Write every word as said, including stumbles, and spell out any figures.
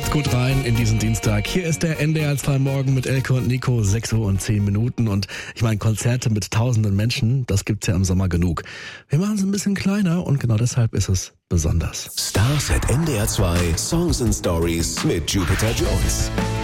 Kommt gut rein in diesen Dienstag. Hier ist der N D R zwei Morgen mit Elke und Nico, sechs Uhr und zehn Minuten. Und ich meine, Konzerte mit tausenden Menschen, das gibt's ja im Sommer genug. Wir machen es ein bisschen kleiner und genau deshalb ist es besonders. Stars at N D R zwei Songs and Stories mit Jupiter Jones.